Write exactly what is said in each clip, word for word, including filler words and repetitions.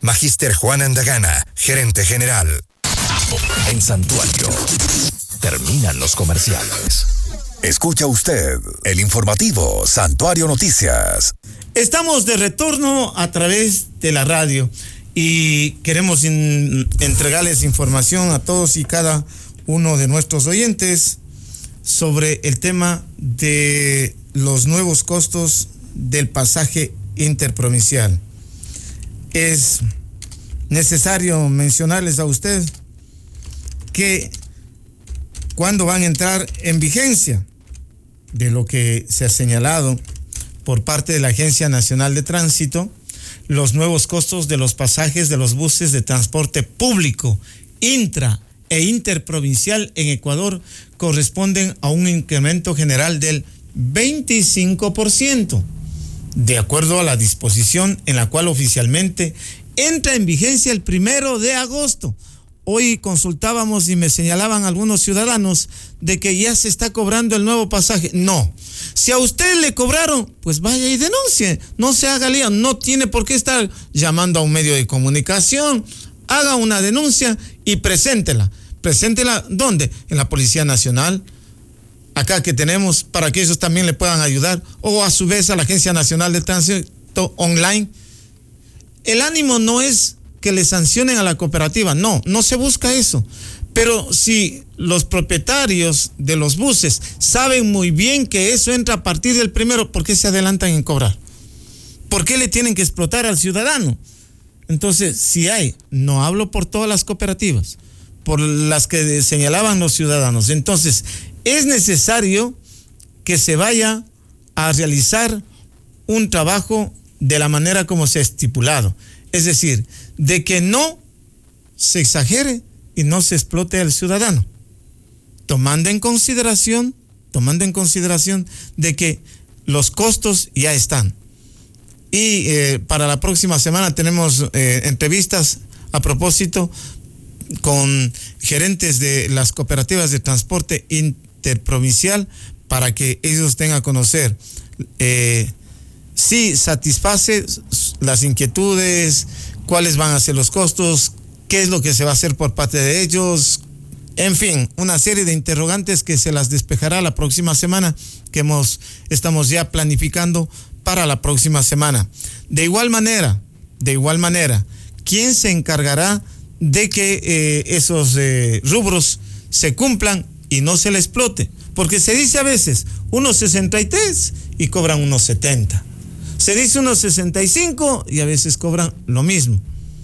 Magíster Juan Andagana, gerente general. En Santuario, terminan los comerciales. Escucha usted el informativo Santuario Noticias. Estamos de retorno a través de la radio y queremos in- entregarles información a todos y cada uno de nuestros oyentes sobre el tema de los nuevos costos del pasaje interprovincial. Es necesario mencionarles a usted que cuando van a entrar en vigencia de lo que se ha señalado por parte de la Agencia Nacional de Tránsito, los nuevos costos de los pasajes de los buses de transporte público intra e interprovincial en Ecuador corresponden a un incremento general del veinticinco por ciento, de acuerdo a la disposición en la cual oficialmente entra en vigencia el primero de agosto. Hoy consultábamos y me señalaban algunos ciudadanos de que ya se está cobrando el nuevo pasaje. No, si a usted le cobraron, pues vaya y denuncie, no se haga lío, no tiene por qué estar llamando a un medio de comunicación, haga una denuncia y preséntela. Preséntela, ¿dónde? En la Policía Nacional, acá que tenemos, para que ellos también le puedan ayudar, o a su vez a la Agencia Nacional de Tránsito online. El ánimo no es que le sancionen a la cooperativa, no, no se busca eso. Pero si los propietarios de los buses saben muy bien que eso entra a partir del primero, ¿por qué se adelantan en cobrar? ¿Por qué le tienen que explotar al ciudadano? Entonces, si hay, no hablo por todas las cooperativas, por las que señalaban los ciudadanos. Entonces, es necesario que se vaya a realizar un trabajo de la manera como se ha estipulado. Es decir, de que no se exagere y no se explote al ciudadano, tomando en consideración, tomando en consideración de que los costos ya están. Y eh, para la próxima semana tenemos eh, entrevistas a propósito con gerentes de las cooperativas de transporte interprovincial para que ellos tengan a conocer eh, si satisface las inquietudes, cuáles van a ser los costos, qué es lo que se va a hacer por parte de ellos, en fin, una serie de interrogantes que se las despejará la próxima semana, que hemos, estamos ya planificando para la próxima semana. De igual manera, de igual manera, ¿quién se encargará de que eh, esos eh, rubros se cumplan y no se le explote? Porque se dice a veces unos sesenta y tres y cobran unos setenta. Se dice unos sesenta y cinco y a veces cobran lo mismo.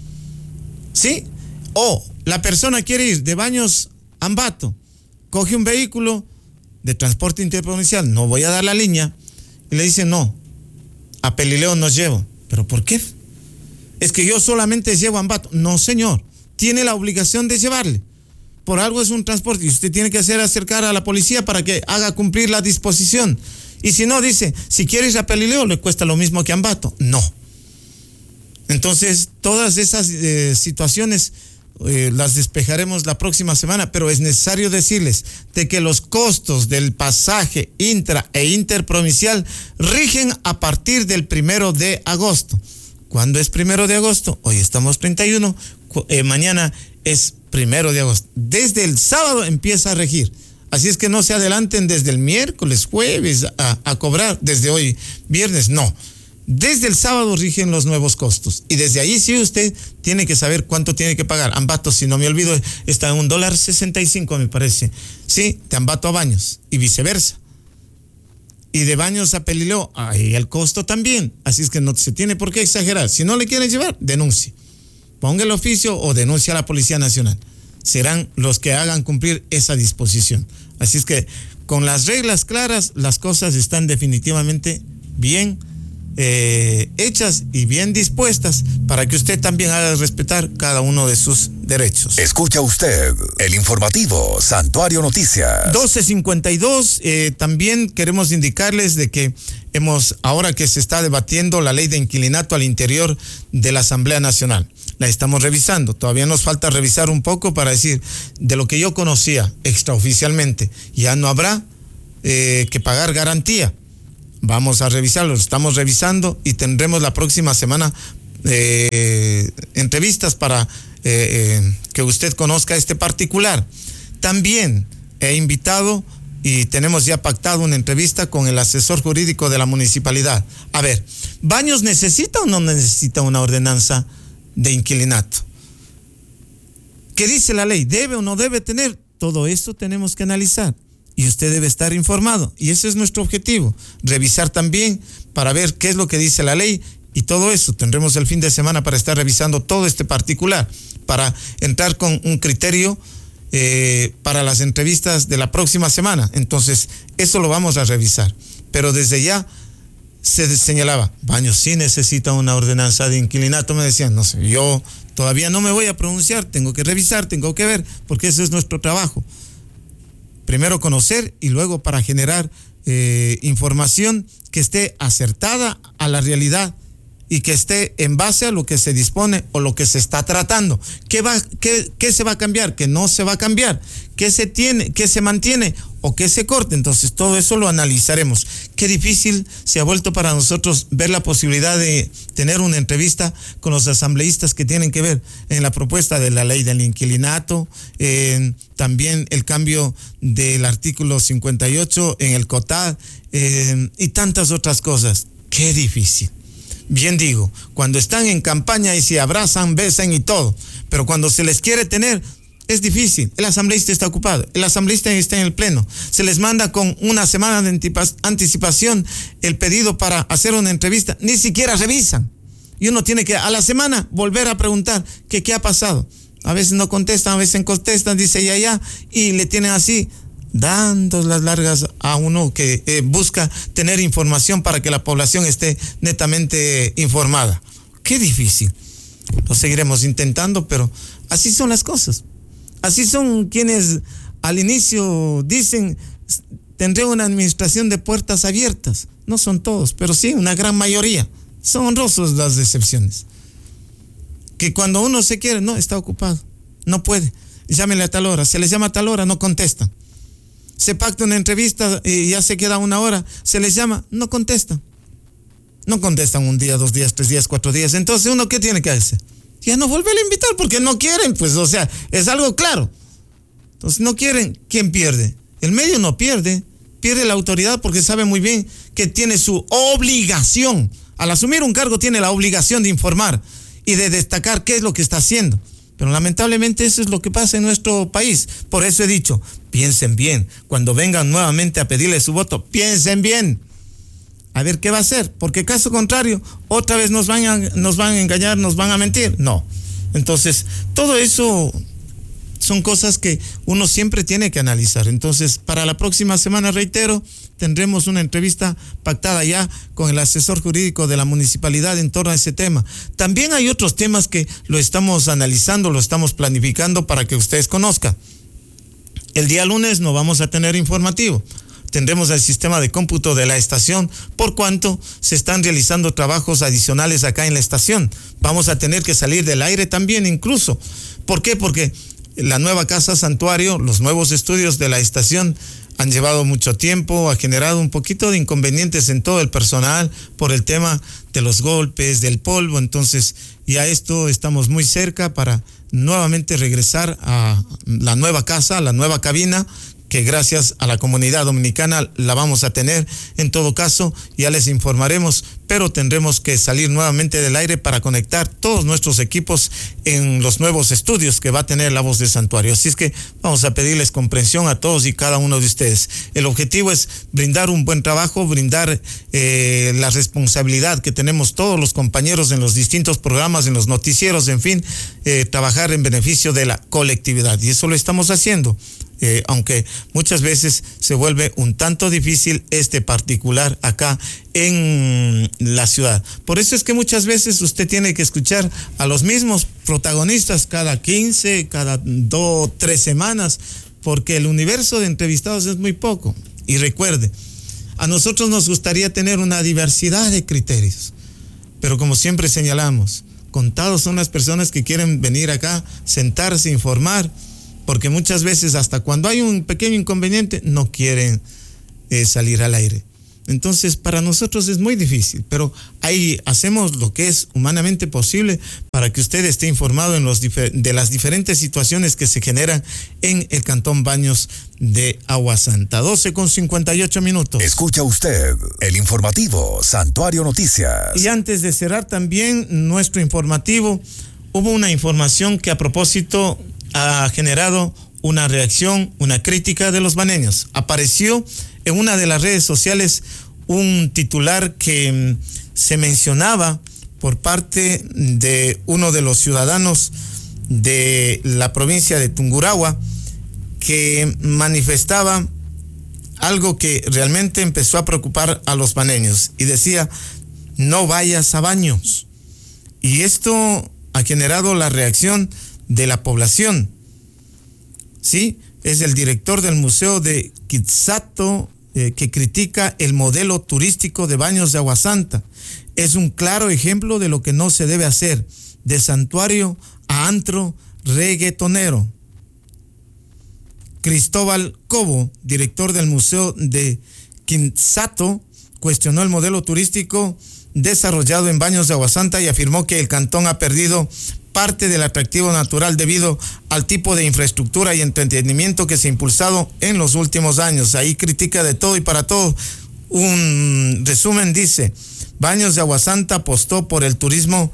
¿Sí? O la persona quiere ir de Baños a Ambato, coge un vehículo de transporte interprovincial, no voy a dar la línea, y le dice no, a Pelileo nos llevo. ¿Pero por qué? Es que yo solamente llevo a Ambato. No, señor, tiene la obligación de llevarle. Por algo es un transporte y usted tiene que hacer acercar a la policía para que haga cumplir la disposición. Y si no, dice, si quieres a Pelileo le cuesta lo mismo que a Ambato. No. Entonces, todas esas eh, situaciones eh, las despejaremos la próxima semana, pero es necesario decirles de que los costos del pasaje intra e interprovincial rigen a partir del primero de agosto. ¿Cuándo es primero de agosto? Hoy estamos treinta y uno, eh, mañana es primero de agosto. Desde el sábado empieza a regir. Así es que no se adelanten desde el miércoles, jueves a, a cobrar, desde hoy, viernes, no. Desde el sábado rigen los nuevos costos. Y desde ahí sí usted tiene que saber cuánto tiene que pagar. Ambato, si no me olvido, está en un dólar sesenta y cinco, me parece. Sí, de Ambato a Baños y viceversa. Y de Baños a Pelileo, ahí el costo también. Así es que no se tiene por qué exagerar. Si no le quieren llevar, denuncie. Ponga el oficio o denuncie a la Policía Nacional. Serán los que hagan cumplir esa disposición. Así es que con las reglas claras, las cosas están definitivamente bien eh, hechas y bien dispuestas para que usted también haga respetar cada uno de sus derechos. Escucha usted el informativo Santuario Noticias. doce cincuenta y dos, eh, también queremos indicarles de que hemos, ahora que se está debatiendo la ley de inquilinato al interior de la Asamblea Nacional, la estamos revisando. Todavía nos falta revisar un poco para decir, de lo que yo conocía extraoficialmente, ya no habrá eh, que pagar garantía. Vamos a revisarlo, lo estamos revisando y tendremos la próxima semana eh, entrevistas para eh, eh, que usted conozca este particular. También he invitado y tenemos ya pactado una entrevista con el asesor jurídico de la municipalidad. A ver, ¿Baños necesita o no necesita una ordenanza de inquilinato? ¿Qué dice la ley? ¿Debe o no debe tener? Todo esto tenemos que analizar y usted debe estar informado, y ese es nuestro objetivo, revisar también para ver qué es lo que dice la ley, y todo eso tendremos el fin de semana para estar revisando todo este particular, para entrar con un criterio eh, para las entrevistas de la próxima semana. Entonces eso lo vamos a revisar, pero desde ya se señalaba, Baños sí necesita una ordenanza de inquilinato, me decían, no sé, yo todavía no me voy a pronunciar, tengo que revisar, tengo que ver, porque ese es nuestro trabajo. Primero conocer y luego para generar eh, información que esté acertada a la realidad y que esté en base a lo que se dispone o lo que se está tratando. ¿Qué va, qué, qué se va a cambiar? ¿Qué no se va a cambiar? ¿Qué se tiene, qué se mantiene o qué se corte? Entonces todo eso lo analizaremos. Qué difícil se ha vuelto para nosotros ver la posibilidad de tener una entrevista con los asambleístas que tienen que ver en la propuesta de la ley del inquilinato, eh, también el cambio del artículo cincuenta y ocho en el COTAD eh, y tantas otras cosas. Qué difícil. Bien digo, cuando están en campaña y se abrazan, besan y todo, pero cuando se les quiere tener, es difícil. El asambleísta está ocupado, el asambleísta está en el pleno, se les manda con una semana de anticipación el pedido para hacer una entrevista, ni siquiera revisan, y uno tiene que a la semana volver a preguntar que qué ha pasado. A veces no contestan, a veces contestan, dice ya ya, y le tienen así, dando las largas a uno que eh, busca tener información para que la población esté netamente informada. Qué difícil. Lo seguiremos intentando, pero así son las cosas. Así son quienes al inicio dicen, tendré una administración de puertas abiertas. No son todos, pero sí una gran mayoría. Son honrosos las excepciones. Que cuando uno se quiere, no, está ocupado, no puede. Llámele a tal hora, se les llama a tal hora, no contestan. Se pacta una entrevista y ya se queda una hora, se les llama, no contestan. No contestan un día, dos días, tres días, cuatro días. Entonces, ¿uno qué tiene que hacer? Ya no volver a invitar porque no quieren, pues, o sea, es algo claro. Entonces, no quieren, ¿quién pierde? El medio no pierde, pierde la autoridad porque sabe muy bien que tiene su obligación. Al asumir un cargo tiene la obligación de informar y de destacar qué es lo que está haciendo. Pero lamentablemente eso es lo que pasa en nuestro país. Por eso he dicho, piensen bien. Cuando vengan nuevamente a pedirle su voto, piensen bien. A ver qué va a hacer. Porque caso contrario, otra vez nos van a, nos van a engañar, nos van a mentir. No. Entonces, todo eso son cosas que uno siempre tiene que analizar. Entonces, para la próxima semana, reitero, tendremos una entrevista pactada ya con el asesor jurídico de la municipalidad en torno a ese tema. También hay otros temas que lo estamos analizando, lo estamos planificando para que ustedes conozcan. El día lunes no vamos a tener informativo. Tendremos el sistema de cómputo de la estación, por cuanto se están realizando trabajos adicionales acá en la estación. Vamos a tener que salir del aire también incluso. ¿Por qué? Porque la nueva casa santuario, los nuevos estudios de la estación han llevado mucho tiempo, ha generado un poquito de inconvenientes en todo el personal por el tema de los golpes, del polvo. Entonces, ya esto estamos muy cerca para nuevamente regresar a la nueva casa, a la nueva cabina, que gracias a la comunidad dominicana la vamos a tener. En todo caso, ya les informaremos, pero tendremos que salir nuevamente del aire para conectar todos nuestros equipos en los nuevos estudios que va a tener La Voz del Santuario. Así es que vamos a pedirles comprensión a todos y cada uno de ustedes. El objetivo es brindar un buen trabajo, brindar eh, la responsabilidad que tenemos todos los compañeros en los distintos programas, en los noticieros, en fin, eh, trabajar en beneficio de la colectividad. Y eso lo estamos haciendo. Eh, aunque muchas veces se vuelve un tanto difícil este particular acá en la ciudad. Por eso es que muchas veces usted tiene que escuchar a los mismos protagonistas cada quince, cada dos, tres semanas, porque el universo de entrevistados es muy poco. Y recuerde, a nosotros nos gustaría tener una diversidad de criterios, pero como siempre señalamos, contados son las personas que quieren venir acá, sentarse, informar, porque muchas veces hasta cuando hay un pequeño inconveniente no quieren eh, salir al aire. Entonces, para nosotros es muy difícil, pero ahí hacemos lo que es humanamente posible para que usted esté informado en los de las diferentes situaciones que se generan en el Cantón Baños de Agua Santa. doce con cincuenta y ocho minutos. Escucha usted el informativo Santuario Noticias. Y antes de cerrar también nuestro informativo, hubo una información que a propósito ha generado una reacción, una crítica de los baneños. Apareció en una de las redes sociales un titular que se mencionaba por parte de uno de los ciudadanos de la provincia de Tungurahua, que manifestaba algo que realmente empezó a preocupar a los baneños y decía: no vayas a baños. Y esto ha generado la reacción de la población. Sí, es el director del Museo de Quitzato eh, que critica el modelo turístico de Baños de Agua Santa. Es un claro ejemplo de lo que no se debe hacer, de santuario a antro reggaetonero. Cristóbal Cobo, director del Museo de Quitzato, cuestionó el modelo turístico desarrollado en Baños de Agua Santa y afirmó que el cantón ha perdido parte del atractivo natural debido al tipo de infraestructura y entretenimiento que se ha impulsado en los últimos años. Ahí critica de todo y para todo. Un resumen dice: Baños de Agua Santa apostó por el turismo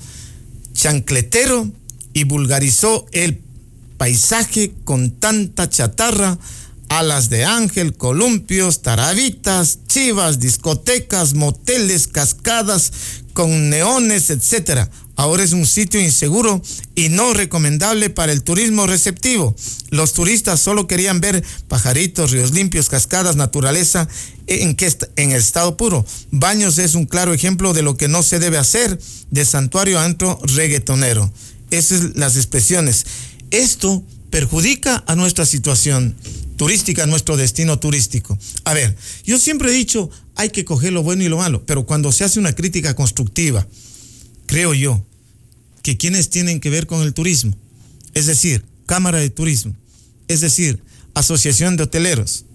chancletero y vulgarizó el paisaje con tanta chatarra, alas de ángel, columpios, tarabitas, chivas, discotecas, moteles, cascadas con neones, etcétera. Ahora es un sitio inseguro y no recomendable para el turismo receptivo. Los turistas solo querían ver pajaritos, ríos limpios, cascadas, naturaleza en, que en el estado puro. Baños es un claro ejemplo de lo que no se debe hacer, de santuario a antro reggaetonero. Esas son las expresiones. Esto perjudica a nuestra situación turística, a nuestro destino turístico. A ver, yo siempre he dicho, hay que coger lo bueno y lo malo, pero cuando se hace una crítica constructiva, creo yo que quienes tienen que ver con el turismo, es decir, Cámara de Turismo, es decir, Asociación de Hoteleros,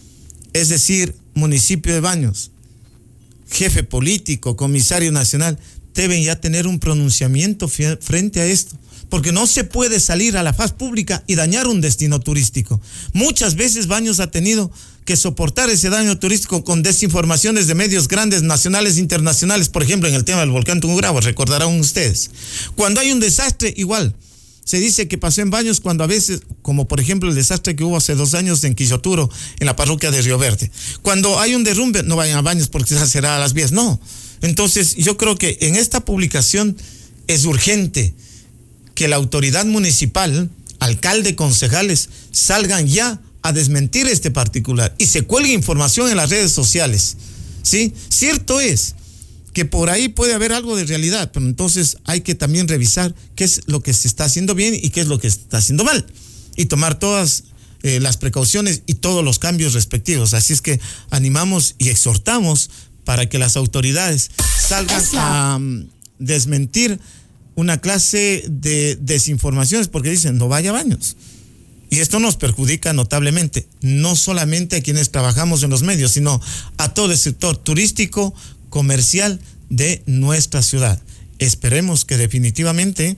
es decir, Municipio de Baños, jefe político, comisario nacional, deben ya tener un pronunciamiento frente a esto, porque no se puede salir a la faz pública y dañar un destino turístico. Muchas veces Baños ha tenido que soportar ese daño turístico con desinformaciones de medios grandes, nacionales e internacionales, por ejemplo, en el tema del volcán Tungurahua, recordarán ustedes. Cuando hay un desastre, igual, se dice que pasó en Baños cuando a veces, como por ejemplo el desastre que hubo hace dos años en Quilloturo, en la parroquia de Río Verde. Cuando hay un derrumbe, no vayan a Baños porque se será a las vías, no. Entonces, yo creo que en esta publicación es urgente que la autoridad municipal, alcalde, concejales, salgan ya a desmentir este particular y se cuelgue información en las redes sociales, ¿sí? Cierto es que por ahí puede haber algo de realidad, pero entonces hay que también revisar qué es lo que se está haciendo bien y qué es lo que se está haciendo mal y tomar todas eh, las precauciones y todos los cambios respectivos. Así es que animamos y exhortamos para que las autoridades salgan a um, desmentir una clase de desinformaciones, porque dicen no vaya a Baños. Y esto nos perjudica notablemente, no solamente a quienes trabajamos en los medios, sino a todo el sector turístico, comercial de nuestra ciudad. Esperemos que definitivamente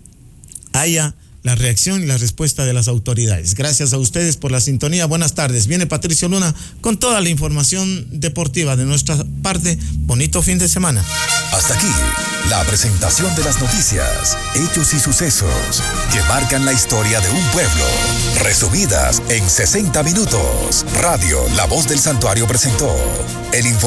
haya la reacción y la respuesta de las autoridades. Gracias a ustedes por la sintonía. Buenas tardes. Viene Patricio Luna con toda la información deportiva de nuestra parte. Bonito fin de semana. Hasta aquí, la presentación de las noticias, hechos y sucesos que marcan la historia de un pueblo. Resumidas en sesenta minutos. Radio La Voz del Santuario presentó el informe.